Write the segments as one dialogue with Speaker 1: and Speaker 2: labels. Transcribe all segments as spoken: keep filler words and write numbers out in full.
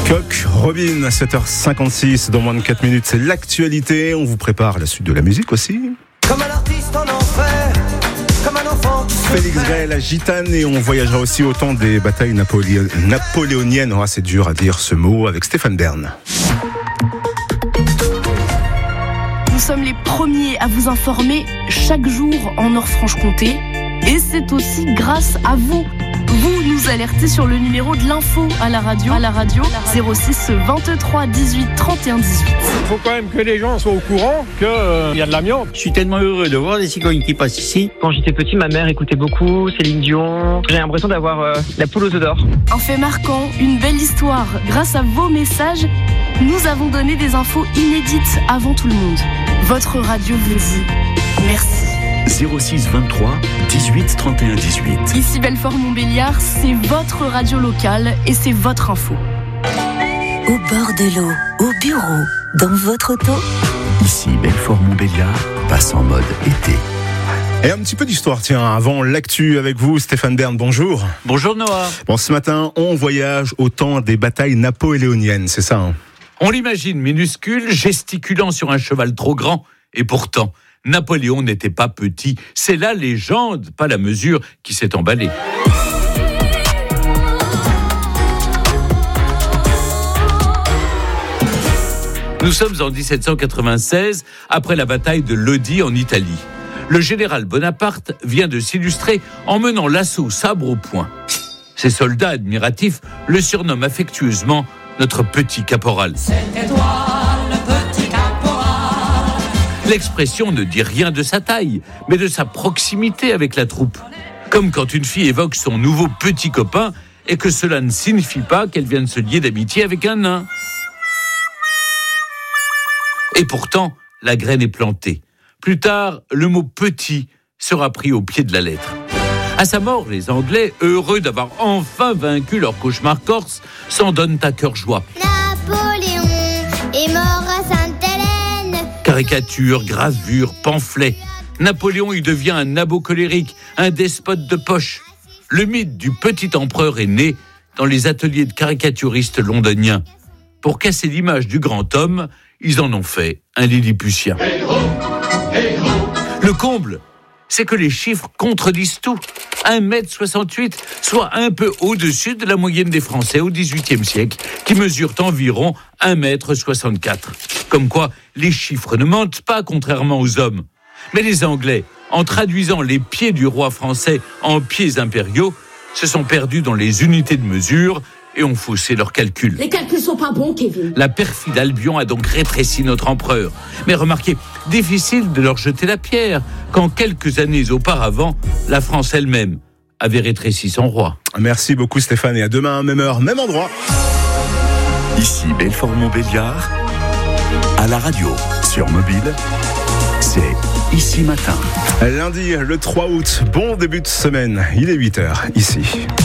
Speaker 1: Coq Robin à sept heures cinquante-six, dans moins de quatre minutes, c'est l'actualité. On vous prépare la suite de la musique aussi.
Speaker 2: Comme un artiste en enfer, comme un enfant qui se
Speaker 1: Félix Gray, la gitane, et on voyagera aussi au temps des batailles napoléon- napoléoniennes. Oh, c'est dur à dire ce mot, avec Stéphane Bern.
Speaker 3: Nous sommes les premiers à vous informer chaque jour en Nord-Franche-Comté. Et c'est aussi grâce à vous. Vous nous alertez sur le numéro de l'info à la radio, à la radio zéro six vingt-trois dix-huit trente et un dix-huit.
Speaker 4: Il faut quand même que les gens soient au courant qu'il euh, y a de l'amiante.
Speaker 5: Je suis tellement heureux de voir des cigognes qui passent ici.
Speaker 6: Quand j'étais petit, ma mère écoutait beaucoup Céline Dion. J'ai l'impression d'avoir euh, la poule aux œufs d'or.
Speaker 3: Un fait marquant, une belle histoire. Grâce à vos messages, nous avons donné des infos inédites avant tout le monde. Votre radio vous dit merci.
Speaker 7: zéro six vingt-trois dix-huit trente et un dix-huit.
Speaker 3: Ici Belfort-Montbéliard, c'est votre radio locale et c'est votre info.
Speaker 8: Au bord de l'eau, au bureau, dans votre auto.
Speaker 7: Ici Belfort-Montbéliard passe en mode été.
Speaker 1: Et un petit peu d'histoire, tiens, avant l'actu avec vous, Stéphane Bern, bonjour.
Speaker 5: Bonjour Noah.
Speaker 1: Bon, ce matin, on voyage au temps des batailles napoléoniennes, c'est ça, hein?
Speaker 9: On l'imagine minuscule, gesticulant sur un cheval trop grand, et pourtant, Napoléon n'était pas petit. C'est la légende, pas la mesure, qui s'est emballée. Nous sommes en dix-sept cent quatre-vingt-seize, après la bataille de Lodi en Italie. Le général Bonaparte vient de s'illustrer en menant l'assaut sabre au poing. Ses soldats admiratifs le surnomment affectueusement notre petit caporal.
Speaker 10: C'était toi, le petit caporal.
Speaker 9: L'expression ne dit rien de sa taille, mais de sa proximité avec la troupe. Comme quand une fille évoque son nouveau petit copain et que cela ne signifie pas qu'elle vient de se lier d'amitié avec un nain. Et pourtant, la graine est plantée. Plus tard, le mot « petit » sera pris au pied de la lettre. À sa mort, les Anglais, heureux d'avoir enfin vaincu leur cauchemar corse, s'en donnent à cœur joie.
Speaker 11: Napoléon est mort à Sainte-Hélène.
Speaker 9: Caricatures, gravures, pamphlets. Napoléon y devient un abo colérique, un despote de poche. Le mythe du petit empereur est né dans les ateliers de caricaturistes londoniens. Pour casser l'image du grand homme, ils en ont fait un lilliputien. Le comble, c'est que les chiffres contredisent tout. un mètre soixante-huit, soit un peu au-dessus de la moyenne des Français au dix-huitième siècle, qui mesurent environ un mètre soixante-quatre. Comme quoi, les chiffres ne mentent pas, contrairement aux hommes. Mais les Anglais, en traduisant les pieds du roi français en pieds impériaux, se sont perdus dans les unités de mesure et ont faussé leurs calculs.
Speaker 12: Les calculs sont pas bons, Kevin.
Speaker 9: La perfide Albion a donc rétréci notre empereur. Mais remarquez, difficile de leur jeter la pierre, quand quelques années auparavant, la France elle-même avait rétréci son roi.
Speaker 1: Merci beaucoup Stéphane, et à demain, même heure, même endroit.
Speaker 7: Ici Belfort-Montbéliard, à la radio, sur mobile, c'est Ici Matin.
Speaker 1: Lundi, le trois août, bon début de semaine, il est huit heures, ici.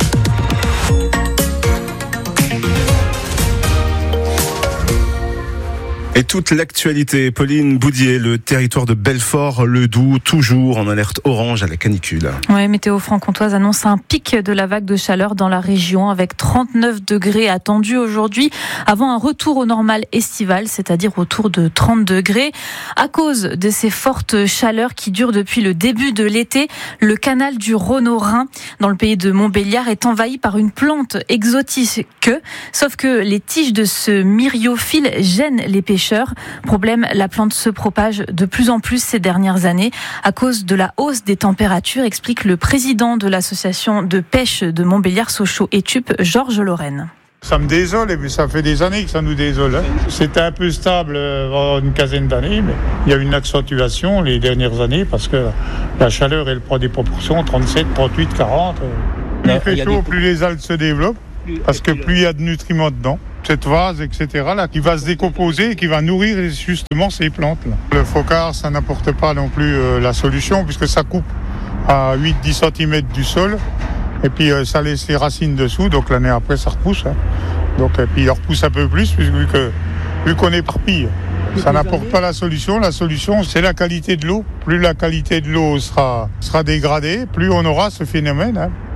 Speaker 1: Et toute l'actualité, Pauline Boudier, le territoire de Belfort-le-Doubs, toujours en alerte orange à la canicule.
Speaker 13: Oui, Météo franc-comtoise annonce un pic de la vague de chaleur dans la région avec trente-neuf degrés attendus aujourd'hui avant un retour au normal estival, c'est-à-dire autour de trente degrés. À cause de ces fortes chaleurs qui durent depuis le début de l'été, le canal du Rhône au Rhin dans le pays de Montbéliard est envahi par une plante exotique. Sauf que les tiges de ce myriophile gênent les pêcheurs. Problème, la plante se propage de plus en plus ces dernières années à cause de la hausse des températures, explique le président de l'association de pêche de Montbéliard, Sochaux et Tup, Georges Lorraine.
Speaker 14: Ça me désole, et puis ça fait des années que ça nous désole. Hein. C'était un peu stable pendant une quinzaine d'années, mais il y a une accentuation les dernières années parce que la chaleur, elle prend des proportions trente-sept, trente-huit, quarante. Plus il fait chaud, plus les algues se développent, parce que plus il y a de nutriments dedans. Cette vase, et cetera, là, qui va se décomposer et qui va nourrir justement ces plantes. Là. Le focard, ça n'apporte pas non plus euh, la solution, puisque ça coupe à huit à dix centimètres du sol, et puis euh, ça laisse les racines dessous, donc l'année après, ça repousse. Hein. Donc, et puis il repousse un peu plus, puisque, vu, que, vu qu'on éparpille. Ça n'apporte pas la solution. La solution, c'est la qualité de l'eau. Plus la qualité de l'eau sera, sera dégradée, plus on aura ce phénomène. Hein.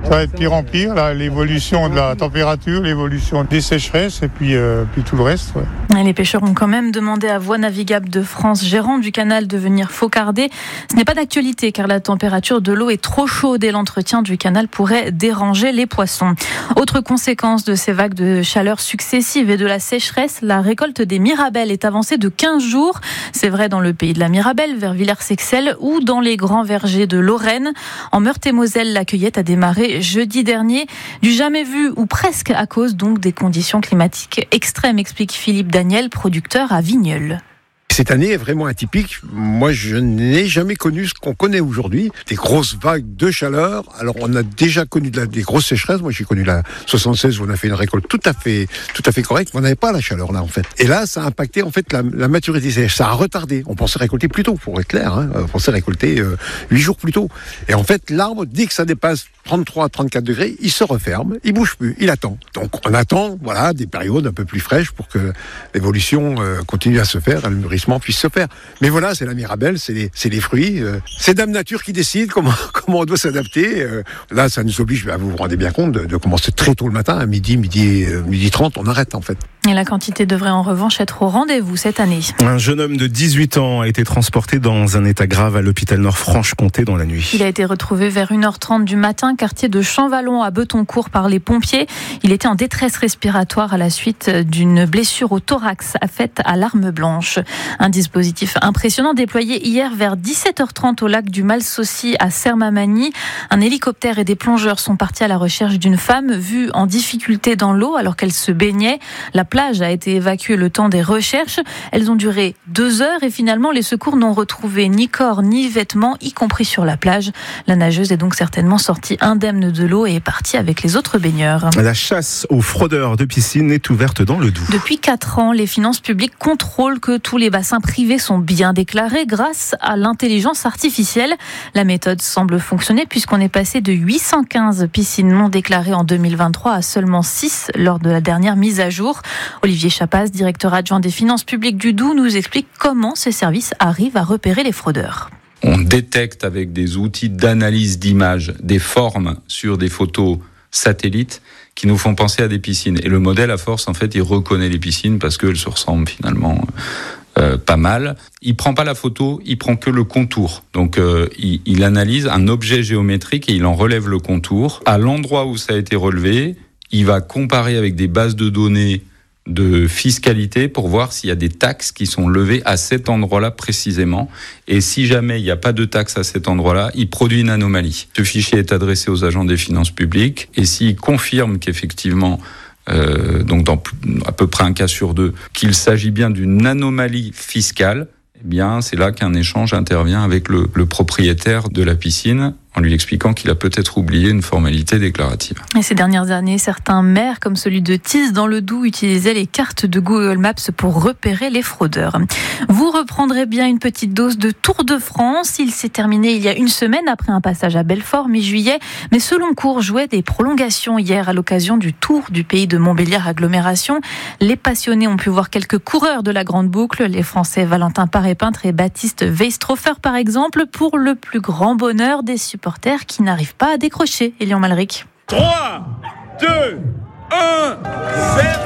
Speaker 14: Ça va être pire en pire, là, l'évolution de la température, l'évolution des sécheresses et puis, euh, puis tout le reste. Ouais.
Speaker 13: Les pêcheurs ont quand même demandé à Voies Navigables de France, gérant du canal, de venir faucarder. Ce n'est pas d'actualité car la température de l'eau est trop chaude et l'entretien du canal pourrait déranger les poissons. Autre conséquence de ces vagues de chaleur successives et de la sécheresse, la récolte des mirabelles est avancée de quinze jours. C'est vrai dans le pays de la Mirabelle, vers Villers-Sexel ou dans les grands vergers de Lorraine. En Meurthe-et-Moselle, la cueillette a démarré jeudi dernier, du jamais vu ou presque à cause donc des conditions climatiques extrêmes, explique Philippe Daniel, producteur à Vigneulles.
Speaker 12: Cette année est vraiment atypique. Moi, je n'ai jamais connu ce qu'on connaît aujourd'hui, des grosses vagues de chaleur. Alors, on a déjà connu de la, des grosses sécheresses. Moi, j'ai connu la soixante-seize où on a fait une récolte tout à fait, tout à fait correcte. Mais on n'avait pas la chaleur là, en fait. Et là, ça a impacté en fait la, la maturité sèche. Ça a retardé. On pensait récolter plus tôt, pour être clair. Hein. On pensait récolter euh, huit jours plus tôt. Et en fait, l'arbre, dès que ça dépasse trente-trois à trente-quatre degrés, il se referme, il bouge plus, il attend. Donc, on attend, voilà, des périodes un peu plus fraîches pour que l'évolution euh, continue à se faire, le mûrissement puisse se faire. Mais voilà, c'est la Mirabelle, c'est les, c'est les fruits. Euh, c'est Dame Nature qui décide comment, comment on doit s'adapter. Euh, là, ça nous oblige, bah, vous vous rendez bien compte, de, de commencer très tôt le matin, à midi, midi, euh, midi trente, on arrête en fait.
Speaker 13: Et la quantité devrait en revanche être au rendez-vous cette année.
Speaker 1: Un jeune homme de dix-huit ans a été transporté dans un état grave à l'hôpital Nord-Franche-Comté dans la nuit.
Speaker 13: Il a été retrouvé vers une heure trente du matin, quartier de Champvallon à Betoncourt par les pompiers. Il était en détresse respiratoire à la suite d'une blessure au thorax faite à l'arme blanche. Un dispositif impressionnant déployé hier vers dix-sept heures trente au lac du Malsaucy à Sermamagny. Un hélicoptère et des plongeurs sont partis à la recherche d'une femme vue en difficulté dans l'eau alors qu'elle se baignait. La plage a été évacuée le temps des recherches. Elles ont duré deux heures et finalement les secours n'ont retrouvé ni corps ni vêtements, y compris sur la plage. La nageuse est donc certainement sortie indemne de l'eau et est partie avec les autres baigneurs.
Speaker 1: La chasse aux fraudeurs de piscine est ouverte dans le Doubs.
Speaker 13: Depuis quatre ans, les finances publiques contrôlent que tous les bassins privés sont bien déclarés grâce à l'intelligence artificielle. La méthode semble fonctionner puisqu'on est passé de huit cent quinze piscines non déclarées en deux mille vingt-trois à seulement six lors de la dernière mise à jour. Olivier Chapas, directeur adjoint des finances publiques du Doubs, nous explique comment ces services arrivent à repérer les fraudeurs.
Speaker 15: On détecte avec des outils d'analyse d'images des formes sur des photos satellites qui nous font penser à des piscines. Et le modèle, à force, en fait, il reconnaît les piscines parce qu'elles se ressemblent finalement euh, pas mal. Il prend pas la photo, il prend que le contour. Donc, euh, il, il analyse un objet géométrique et il en relève le contour. À l'endroit où ça a été relevé, il va comparer avec des bases de données de fiscalité pour voir s'il y a des taxes qui sont levées à cet endroit-là précisément. Et si jamais il n'y a pas de taxes à cet endroit-là, il produit une anomalie. Ce fichier est adressé aux agents des finances publiques et s'il confirme qu'effectivement, euh, donc dans à peu près un cas sur deux, qu'il s'agit bien d'une anomalie fiscale, eh bien c'est là qu'un échange intervient avec le, le propriétaire de la piscine en lui expliquant qu'il a peut-être oublié une formalité déclarative.
Speaker 13: Et ces dernières années, certains maires, comme celui de Tisse dans le Doubs, utilisaient les cartes de Google Maps pour repérer les fraudeurs. Vous reprendrez bien une petite dose de Tour de France. Il s'est terminé il y a une semaine après un passage à Belfort, mi-juillet. Mais ce long cours jouait des prolongations hier à l'occasion du Tour du pays de Montbéliard Agglomération. Les passionnés ont pu voir quelques coureurs de la Grande Boucle, les Français Valentin Paré-Peintre et Baptiste Weistrofer par exemple, pour le plus grand bonheur des supporters qui n'arrivent pas à décrocher. Elian Malric.
Speaker 16: trois, deux, un, c'est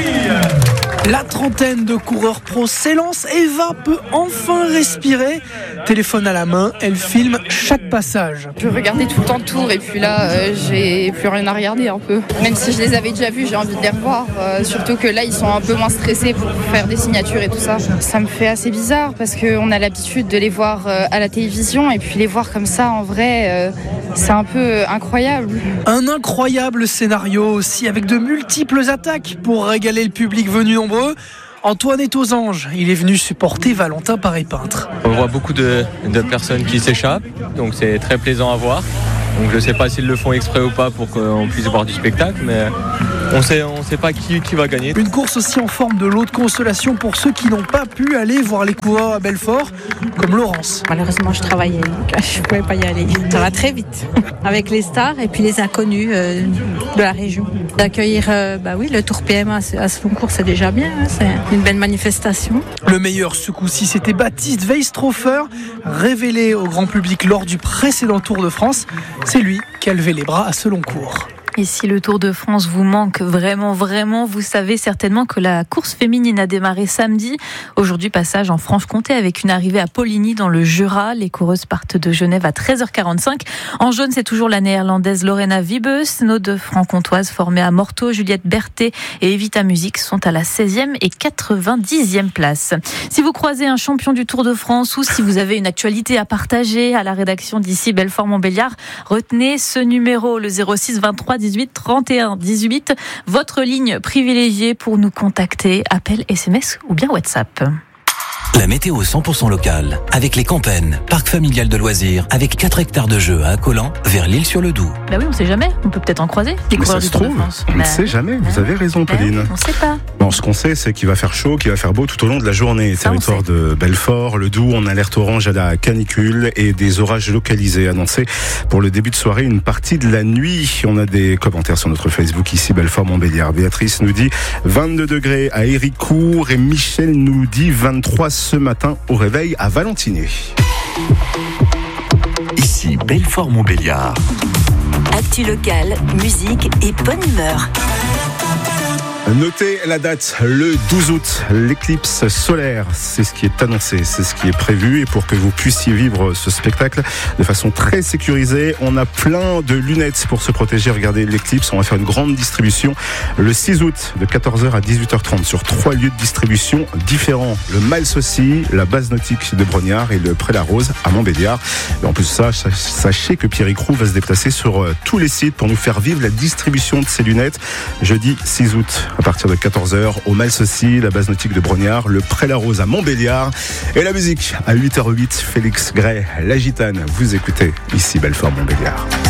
Speaker 16: parti!
Speaker 17: La trentaine de coureurs pro s'élance. Eva peut enfin respirer. Téléphone à la main, elle filme chaque passage.
Speaker 18: Je regardais tout le temps le Tour et puis là, euh, j'ai plus rien à regarder un peu. Même si je les avais déjà vus, j'ai envie de les revoir. Euh, surtout que là, ils sont un peu moins stressés pour faire des signatures et tout ça. Ça me fait assez bizarre parce qu'on a l'habitude de les voir euh, à la télévision et puis les voir comme ça en vrai, euh, c'est un peu incroyable.
Speaker 17: Un incroyable scénario aussi avec de multiples attaques pour régaler le public venu nombreux. Antoine est aux anges, il est venu supporter Valentin Paré-Peintre.
Speaker 19: On voit beaucoup de, de personnes qui s'échappent, donc c'est très plaisant à voir. Donc je ne sais pas s'ils le font exprès ou pas pour qu'on puisse voir du spectacle, mais On sait, on sait pas qui, qui va gagner.
Speaker 17: Une course aussi en forme de lot de consolation pour ceux qui n'ont pas pu aller voir les coureurs à Belfort, comme Laurence.
Speaker 20: Malheureusement, je travaillais, donc je ne pouvais pas y aller. Ça va très vite, avec les stars et puis les inconnus euh, de la région. D'accueillir euh, bah oui, le Tour P M A à Seloncourt, c'est déjà bien, hein, c'est une belle manifestation.
Speaker 17: Le meilleur ce coup-ci, c'était Baptiste Weistrofer, révélé au grand public lors du précédent Tour de France. C'est lui qui a levé les bras à Seloncourt.
Speaker 13: Et si le Tour de France vous manque vraiment, vraiment, vous savez certainement que la course féminine a démarré samedi. Aujourd'hui, passage en Franche-Comté avec une arrivée à Poligny dans le Jura. Les coureuses partent de Genève à treize heures quarante-cinq. En jaune, c'est toujours la néerlandaise Lorena Wiebes. Nos deux franc-comtoises formées à Morteau, Juliette Berthet et Evita Music sont à la seizième et quatre-vingt-dixième place. Si vous croisez un champion du Tour de France ou si vous avez une actualité à partager à la rédaction d'ici Belfort-Montbéliard, retenez ce numéro, le zéro six vingt-trois dix-huit trente et un dix-huit, votre ligne privilégiée pour nous contacter, appel, S M S ou bien WhatsApp.
Speaker 21: La météo cent pour cent locale, avec les Campennes, parc familial de loisirs, avec quatre hectares de jeux à Accolant, vers l'Île-sur-le-Doubs.
Speaker 13: Bah oui, on sait jamais, on peut peut-être en croiser.
Speaker 1: Mais ça se trouve, on ne sait jamais, vous avez raison Pauline.
Speaker 13: On ne sait pas.
Speaker 1: Bon, ce qu'on sait, c'est qu'il va faire chaud, qu'il va faire beau tout au long de la journée. Ça, territoire de Belfort, le Doubs, on alerte orange à la canicule et des orages localisés annoncés pour le début de soirée, une partie de la nuit. On a des commentaires sur notre Facebook ici, Belfort-Montbéliard. Béatrice nous dit vingt-deux degrés à Héricourt et Michel nous dit vingt-trois ce matin au réveil à Valentiné.
Speaker 7: Ici Belfort-Montbéliard.
Speaker 8: Actu locale, musique et bonne humeur.
Speaker 1: Notez la date, le douze août, l'éclipse solaire, c'est ce qui est annoncé, c'est ce qui est prévu. Et pour que vous puissiez vivre ce spectacle de façon très sécurisée, on a plein de lunettes pour se protéger. Regardez l'éclipse, on va faire une grande distribution le six août de quatorze heures à dix-huit heures trente sur trois lieux de distribution différents. Le Malsaucy, la base nautique de Brognard et le Pré-la-Rose à Montbéliard. Et en plus de ça, sachez que Pierrick Roux va se déplacer sur tous les sites pour nous faire vivre la distribution de ces lunettes jeudi six août. À partir de quatorze heures, au Malsaucy, la base nautique de Brognard, le Pré-la-Rose à Montbéliard. Et la musique, à huit heures huit, Félix Gray, La Gitane. Vous écoutez ici Belfort-Montbéliard.